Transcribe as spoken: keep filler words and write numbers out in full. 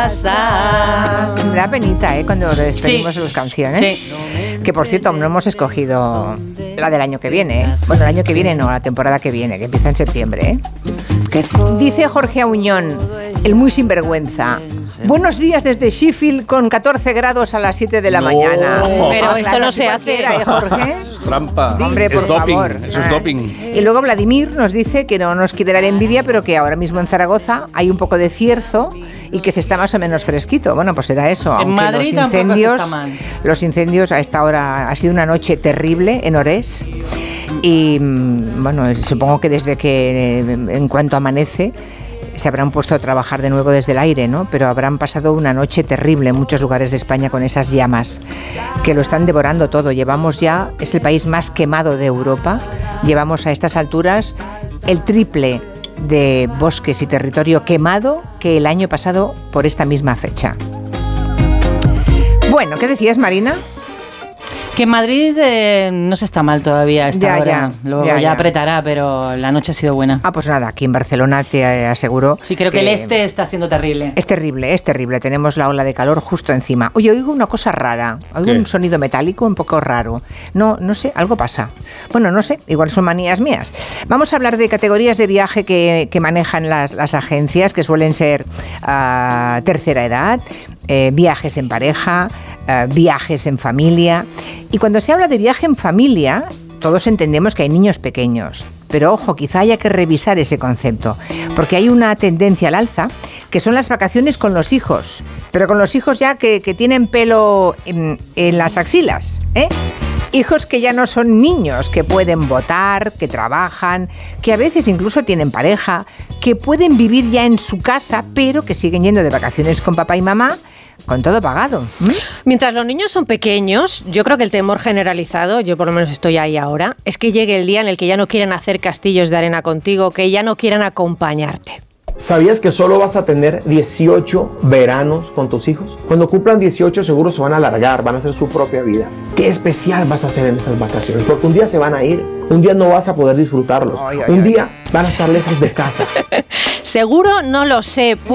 casa. Me da penita, ¿eh? Cuando despedimos Sí. las canciones. Sí. Que por cierto, no hemos escogido la del año que viene, ¿eh? Bueno, el año que viene no, la temporada que viene, que empieza en septiembre, ¿eh? Dice Jorge Auñón, el muy sinvergüenza. Buenos días desde Sheffield con catorce grados a las siete de la No. mañana. Pero Ah, esto claro, no así se hace. cualquiera, ¿eh, Jorge? Eso es trampa. Hombre, por es doping. favor. Eso es Ah. doping. Y luego Vladimir nos dice que no nos quiere dar envidia, pero que ahora mismo en Zaragoza hay un poco de cierzo y que se está más o menos fresquito. Bueno, pues será eso. En aunque Madrid los tampoco se incendios, está mal. los incendios a esta hora ha sido una noche terrible en Orés. Y mm, bueno, supongo que desde que eh, en cuanto amanece se habrán puesto a trabajar de nuevo desde el aire, ¿no? Pero habrán pasado una noche terrible en muchos lugares de España con esas llamas que lo están devorando todo. Llevamos ya, es el país más quemado de Europa. Llevamos a estas alturas el triple de bosques y territorio quemado que el año pasado por esta misma fecha. Bueno, ¿qué decías, Marina? Que en Madrid eh, no se está mal todavía a esta Ya, hora. ya, Luego ya, ya, ya. apretará, pero la noche ha sido buena. Ah, pues nada, aquí en Barcelona te eh, aseguro. Sí, creo que, el este está siendo terrible. Es terrible, es terrible. Tenemos la ola de calor justo encima. Oye, oigo una cosa rara. Oigo ¿Qué? un sonido metálico un poco raro. No, no sé, algo pasa. Bueno, no sé, igual son manías mías. Vamos a hablar de categorías de viaje que, que manejan las, las agencias, que suelen ser uh, tercera edad, eh, viajes en pareja, uh, viajes en familia. Y cuando se habla de viaje en familia, todos entendemos que hay niños pequeños. Pero ojo, quizá haya que revisar ese concepto, porque hay una tendencia al alza, que son las vacaciones con los hijos, pero con los hijos ya que, que tienen pelo en, en las axilas, ¿eh? Hijos que ya no son niños, que pueden votar, que trabajan, que a veces incluso tienen pareja, que pueden vivir ya en su casa, pero que siguen yendo de vacaciones con papá y mamá, con todo pagado. ¿Mm? Mientras los niños son pequeños, yo creo que el temor generalizado, yo por lo menos estoy ahí ahora, es que llegue el día en el que ya no quieran hacer castillos de arena contigo, que ya no quieran acompañarte. ¿Sabías que solo vas a tener dieciocho veranos con tus hijos? Cuando cumplan dieciocho seguro se van a alargar, van a hacer su propia vida. ¿Qué especial vas a hacer en esas vacaciones? Porque un día se van a ir, un día no vas a poder disfrutarlos, Ay, ay, un ay. día van a estar lejos de casa. Seguro no lo sé.